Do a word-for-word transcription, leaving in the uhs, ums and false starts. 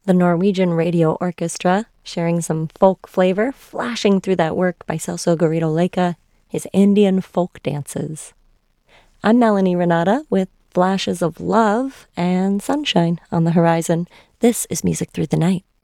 The Norwegian Radio Orchestra, sharing some folk flavor, flashing through that work by Celso Garrido Leica, his Andean folk dances. I'm Melanie Renata with flashes of love and sunshine on the horizon. This is Music Through the Night.